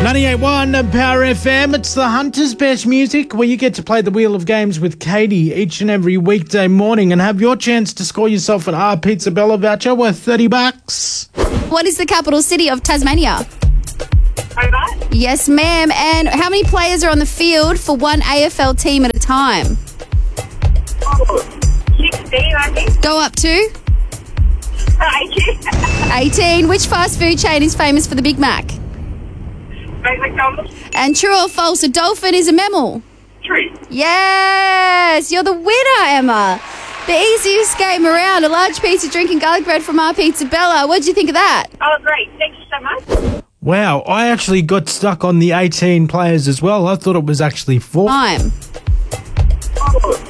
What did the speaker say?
98.1 Power FM. It's the Hunter's Best Music, where you get to play the Wheel of Games with Katie each and every weekday morning and have your chance to score yourself an R Pizza Bella voucher worth $30. What is the capital city of Tasmania? Hobart? Yes, ma'am. And how many players are on the field for one AFL team at a time? 16, I think. Go up to 18. 18. Which fast food chain is famous for the Big Mac? McDonald's. And true or false, a dolphin is a mammal? True. Yes, you're the winner, Emma. The easiest game around, a large piece of drinking garlic bread from our Pizza Bella. What did you think of that? Oh, great. Thank you so much. Wow, I actually got stuck on the 18 players as well. I thought it was actually 4. Time. Oh,